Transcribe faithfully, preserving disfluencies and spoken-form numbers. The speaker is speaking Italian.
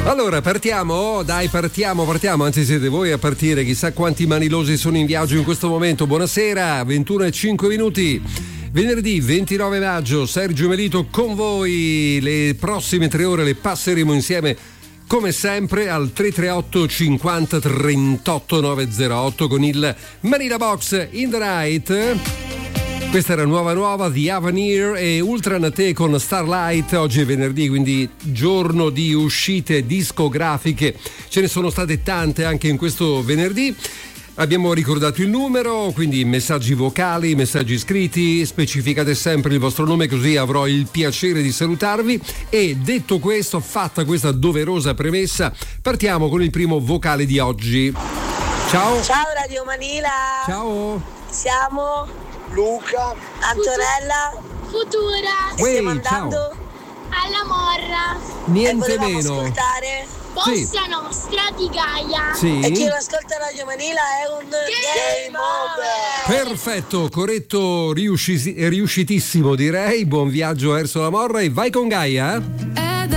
Allora partiamo, dai partiamo, partiamo, anzi siete voi a partire, chissà quanti manilosi sono in viaggio in questo momento. Buonasera, ventuno e cinque minuti, venerdì ventinove maggio, Sergio Melito con voi, le prossime tre ore le passeremo insieme come sempre al tre tre otto cinquanta trentotto novecentotto con il Manila Box in the Night. Questa era nuova nuova, The Avenir e Ultra Nate con Starlight. Oggi è venerdì, quindi giorno di uscite discografiche. Ce ne sono state tante anche in questo venerdì. Abbiamo ricordato il numero, quindi messaggi vocali, messaggi scritti, specificate sempre il vostro nome così avrò il piacere di salutarvi. E detto questo, fatta questa doverosa premessa, partiamo con il primo vocale di oggi. Ciao! Ciao Radio Manila! Ciao! Siamo Luca, Antonella, Futura, e Uè, stiamo andando ciao. alla Morra, Niente e volevamo meno. ascoltare Bossa Nostra di Gaia. Sì. e chi non ascolta Radio Manila è un Game Over. Perfetto, corretto, riusci- riuscitissimo direi. Buon viaggio verso la Morra e vai con Gaia.